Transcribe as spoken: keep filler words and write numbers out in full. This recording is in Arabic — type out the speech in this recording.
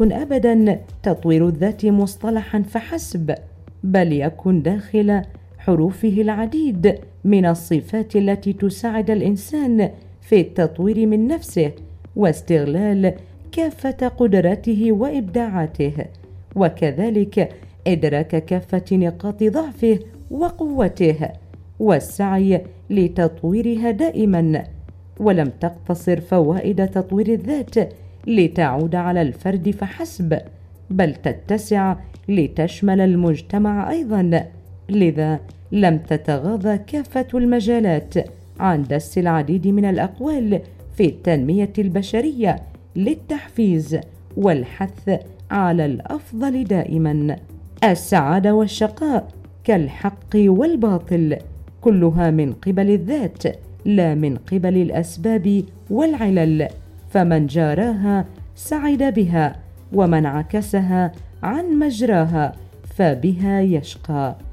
يكن أبدا تطوير الذات مصطلحا فحسب، بل يكن داخل حروفه العديد من الصفات التي تساعد الإنسان في التطوير من نفسه واستغلال كافة قدراته وإبداعاته، وكذلك إدراك كافة نقاط ضعفه وقوته والسعي لتطويرها دائما. ولم تقتصر فوائد تطوير الذات لتعود على الفرد فحسب، بل تتسع لتشمل المجتمع أيضا، لذا لم تتغاضى كافة المجالات عن دس العديد من الأقوال في التنمية البشرية للتحفيز والحث على الأفضل دائما. السعادة والشقاء كالحق والباطل كلها من قبل الذات لا من قبل الأسباب والعلل، فمن جاراها سعد بها، ومن عكسها عن مجراها فبها يشقى.